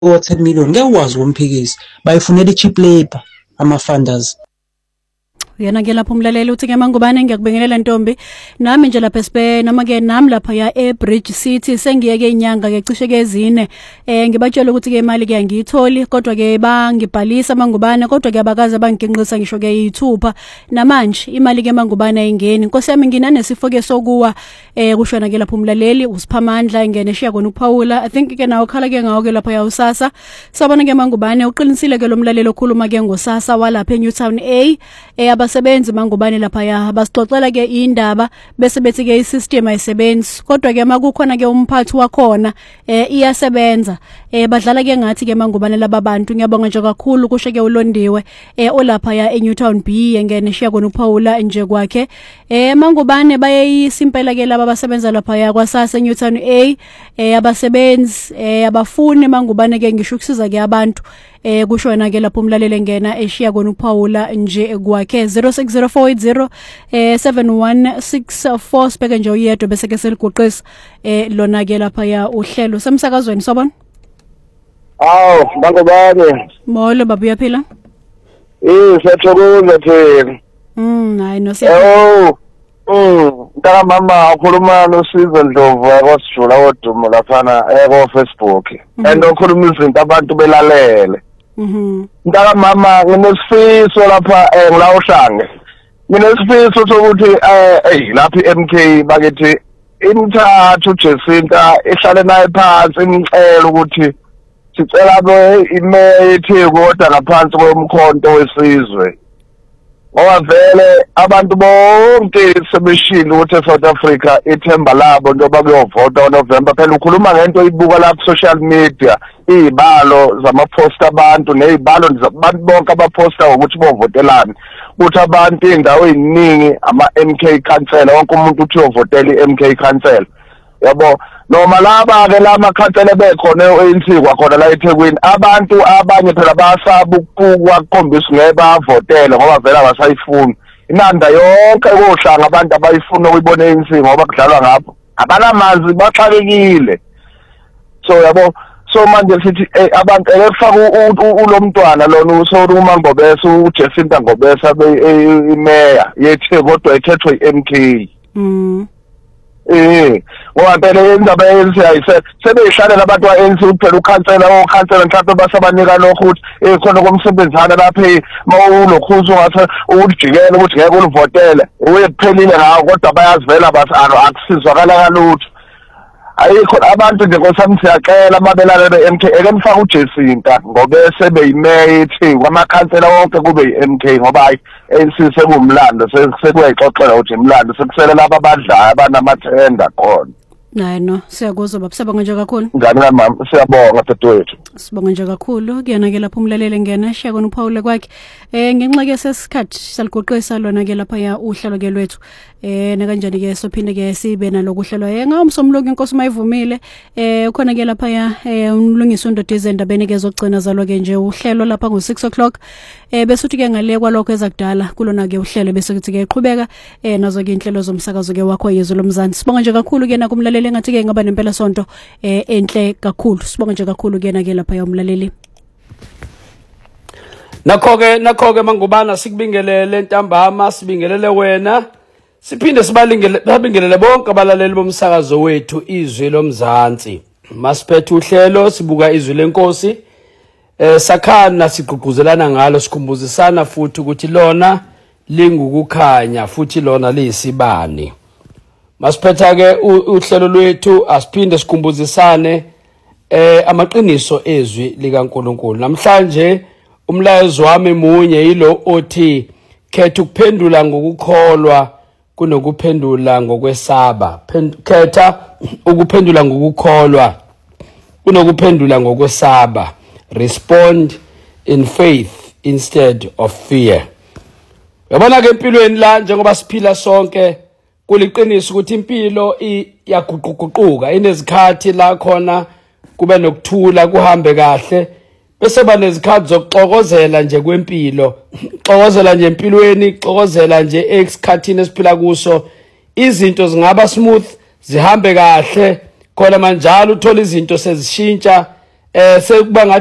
10 million ngeke ukwazi ukumphikisa bayifunela i-cheap labor ama-funders. Yena ke lapho umlaleli uthi ke Mangubane ngiyakubingelela Ntombi nami nje lapha esibe noma ke nami lapha ya eBridge City sengiyeke inyanga ke cishe ke ezine ngibatshela ukuthi ke imali ke angiyitholi kodwa ke bangibhalisa Mangubane kodwa ke abakaze bangiginqisa ngisho ke yithupha namanje imali ke Mangubane ayingeni Nkosi yami nginanesifo ke sokuwa kushona ke lapho umlaleli usiphamandla ingene eshiya kona uPaula I think ke nawo khala ke ngawo ke lapha ya usasa sabona ke Mangubane uqinisile ke lo mlaleli okhuluma ke ngosasa walapha eNewtown A abasebenzi Mangubane lapha ya basixoxela ke indaba bese bethi ke isystem ayisebenzi kodwa ke makukhona ke umphathi wakhona iyasebenza badlala ke ngathi ke Mangubane lababantu ngiyabonga nje kakhulu kusho ke ulondiwe olapha ya eNewtown B engene eshiya kona uPaula nje kwakhe Mangubane bayisimpela ke laba basebenza lapha ya kwasasa eNewtown A abasebenzi abafuni Mangubane ke ngisho ukusiza ke abantu kushona ke lapho umlaleli ngena eshiya kona uPaula nje kwakhe 0604707164 sibeke nje uyedwa bese ke seliguqisa lona ke lapha ya uhlelo semsakazweni sobona Mangubane molo baba uyaphila siyathokoza thina hayi no siya Mntaka mama ukhuluma noSizwe Ndlovu yakwasijula wodumo laphana ko Facebook and ukhuluma izinto abantu belalele Mntaka mama nginesifiso lapha ngilawushange nginesifiso sokuthi lapha iMK bakethi imthathu Jacinta ihlale naye phansi imcela ukuthi sicela imethi kodwa ngaphansi komkhonto wesizwe ngoba vele abantu bonke sebeshilo ukuthi South Africa ithemba labo ndoba kuyovota November phela ukhuluma ngento ibuka lapha social media izibalo zama-poster abantu nezibalo zabantu bonke abaposter ukuthi bovotelani ukuthi abantu indawo eziningi ama-MK council wonke umuntu uthi uyovotela i-MK council yabo noma laba ke lamakhansela bekhona ANC kwakhona la eThekwini abantu abanye phela basaba ukukukhombisa ngeke bavotele ngoba vele abasayifuni inanda yonke kohlanga abantu abayifuna ukuyibona ANC ngoba kudlalwa ngapho abanamazi baxakekile so yabo so manje sithi abantu ekufaka ulomntwana lona usoruma Ngobese uJacinta Ngobese imeya yethe kodwa ethethwe iMK ngoba phela indaba yenzi sebeyishalela abantu ANC kuphela ukhansela mhlawumbe basabanika lokho ukuthi khona komsebenzana lapha mawulokhuzo ngathi ukujikela ukuthi ngeke ulivotele uyephelile ngawo kodwa bayazivela akusizwakala kalutho ayikho abantu nje nkosami siyacela ababelana beMK ekemfaka uJacinta Ngobese beyimeya ethi kwamakhansela wonke kube yiMK ngoba hayi ANC sekumlando sekuyixoxela ukuthi imlando sekusele laba abadlayo abanamathenda khona nayi no siyakuzwa baba siyabonga nje kakhulu ngani mama siyabonga dadewethu sibonga nje kakhulu kuyena ke lapho umlaleli ngena shiya kona uPaula kwakhe ngenxa ke sesikhathi saliguqisa lona ke lapha ya uhlelo ke lwethu na kanjani ke sophinde ke sibe naloku uhlelo ngomsomloki inkosi mayivumile ukhona ke lapha ya umlungisi uNdodeza endabeni ke zogcina zalwa ke nje uhlelo lapha ngo6 o'clock bese uthi ke ngale kwalokho ezakudala kulona ke uhlelo bese kuthi ke iqhubeka nazo ke inhlelo zomsakazo ke wakho yezwe lomzansi sibonga nje kakhulu ke na kumlaleli engathi ke ngaba nempela sonto enhle kakhulu sibonga nje kakhulu ke na ke lapha ya umlaleli nakho ke Mangubana sikubingelele ntambama sibingelele wena siphinde sibingelele bonke abalaleli bomsakazo wethu izwi lomzansi masiphethe uhlelo sibuka izwi lenkosi sakhana sigqugquzelana ngalo sikhumbuzisana futhi ukuthi lona lingukukhanya futhi lona liyisibani masiphetha ke uhlelo lwethu asiphinde sikhumbuzisane amaqiniso ezwi likaNkulunkulu namhlanje umlayezo wami munye yilo othi khetha ukuphendula ngokukholwa kunokuphendula ngokwesaba khetha ukuphendula ngokukholwa kunokuphendula ngokwesaba respond in faith instead of fear yabona ke empilweni la njengoba siphila sonke kuliqiniso ukuthi impilo iyaguquguquka inezikhathi la khona kube nokuthula kuhambe kahle bese banezikhathi zokuxokozela nje kwempilo xokozela nje empilweni xokozela nje esikhathini esiphila kuso izinto zingaba smooth zihambe kahle khona manjalo uthola izinto sezishintsha sekuba